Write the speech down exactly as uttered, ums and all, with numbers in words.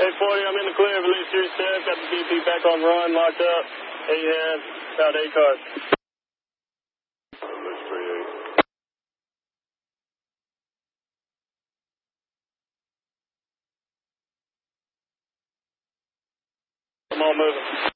eight forty, I'm in the clear. Release your step. Got the D P back on run, locked up. Eight hands, about eight cars. Release three eight. Come on, moving.